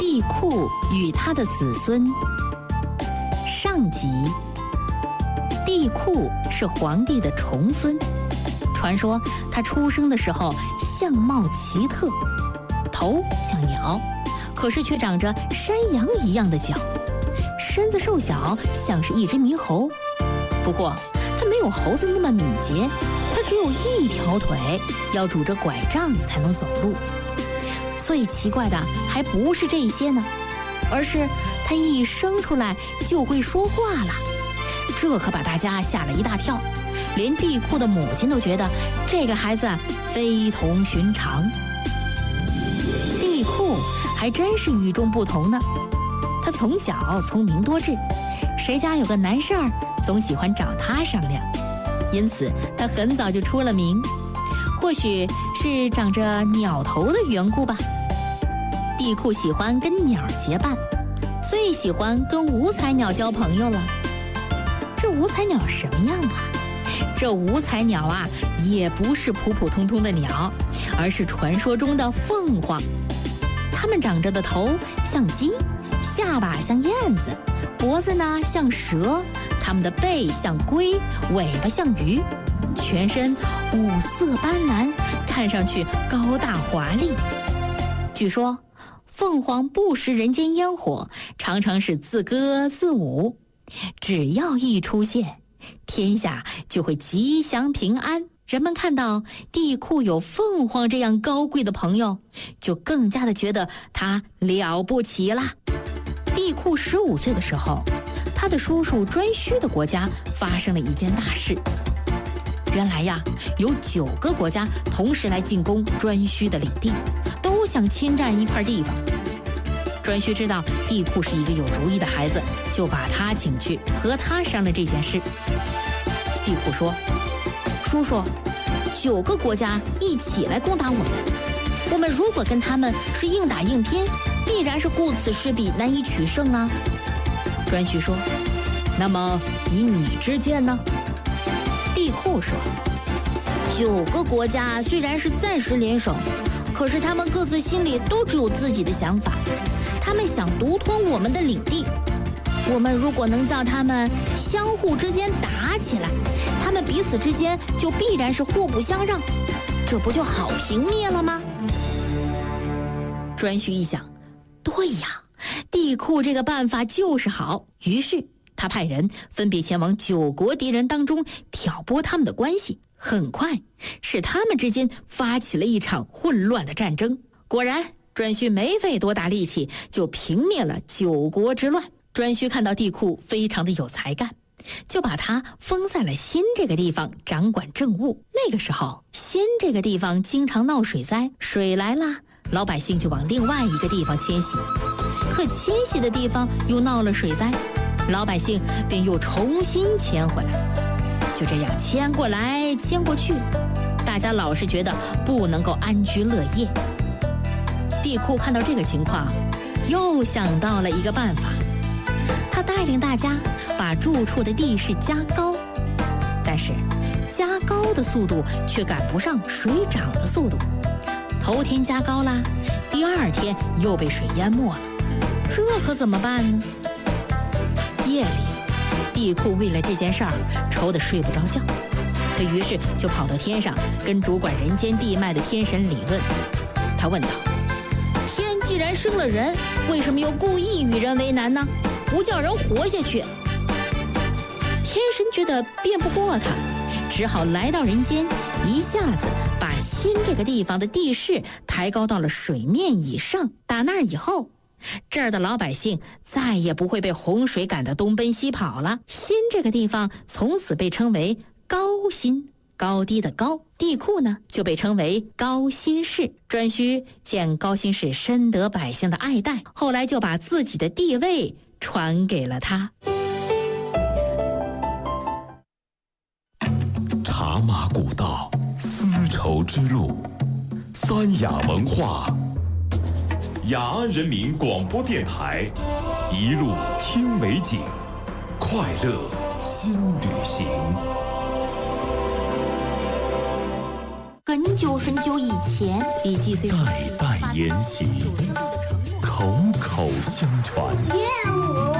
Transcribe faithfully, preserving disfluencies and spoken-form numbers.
帝喾与他的子孙。上集。帝喾是皇帝的重孙，传说他出生的时候相貌奇特，头像鸟，可是却长着山羊一样的脚，身子瘦小，像是一只猕猴。不过他没有猴子那么敏捷，他只有一条腿，要拄着拐杖才能走路。最奇怪的还不是这些呢，而是他一生出来就会说话了，这可把大家吓了一大跳，连帝喾的母亲都觉得这个孩子非同寻常。帝喾还真是与众不同呢，他从小聪明多智，谁家有个难事儿总喜欢找他商量，因此他很早就出了名。或许是长着鸟头的缘故吧，帝喾喜欢跟鸟结伴，最喜欢跟五彩鸟交朋友了。这五彩鸟什么样啊？这五彩鸟啊，也不是普普通通的鸟，而是传说中的凤凰。它们长着的头像鸡，下巴像燕子，脖子呢像蛇，它们的背像龟，尾巴像鱼，全身五色斑斓，看上去高大华丽。据说凤凰不食人间烟火，常常是自歌自舞，只要一出现，天下就会吉祥平安。人们看到帝喾有凤凰这样高贵的朋友，就更加的觉得他了不起啦。帝喾十五岁的时候，他的叔叔颛顼的国家发生了一件大事。原来呀，有九个国家同时来进攻颛顼的领地，都想侵占一块地方。颛顼知道帝喾是一个有主意的孩子，就把他请去和他商量这件事。帝喾说：叔叔，九个国家一起来攻打我们，我们如果跟他们是硬打硬拼，必然是顾此失彼，难以取胜啊。颛顼说：那么以你之见呢？帝喾说：九个国家虽然是暂时联手，可是他们各自心里都只有自己的想法，他们想独吞我们的领地。我们如果能叫他们相互之间打起来，他们彼此之间就必然是互不相让，这不就好平灭了吗？颛顼一想，对呀，帝喾这个办法就是好，于是他派人分别前往九国敌人当中挑拨他们的关系，很快使他们之间发起了一场混乱的战争。果然，颛顼没费多大力气就平灭了九国之乱。颛顼看到帝喾非常的有才干，就把他封在了新这个地方掌管政务。那个时候，新这个地方经常闹水灾，水来了，老百姓就往另外一个地方迁徙，可迁徙的地方又闹了水灾，老百姓便又重新迁回来。就这样迁过来迁过去，大家老是觉得不能够安居乐业。帝喾看到这个情况，又想到了一个办法，他带领大家把住处的地势加高，但是加高的速度却赶不上水涨的速度。头天加高啦，第二天又被水淹没了，这可怎么办呢？夜里，帝喾为了这件事儿愁得睡不着觉，他于是就跑到天上跟主管人间地脉的天神理论。他问道：天既然生了人，为什么又故意与人为难呢？不叫人活下去。天神觉得辩不过他，只好来到人间，一下子把新这个地方的地势抬高到了水面以上。打那儿以后，这儿的老百姓再也不会被洪水赶得东奔西跑了。新这个地方从此被称为高辛，高低的高。帝喾呢，就被称为高辛氏。颛顼见高辛氏深得百姓的爱戴，后来就把自己的地位传给了他。 茶马古道，丝绸之路，三雅文化，雅安人民广播电台，一路听美景，快乐新旅行。 很久很久以前，李继虽代代沿袭，口口相传。 乐舞。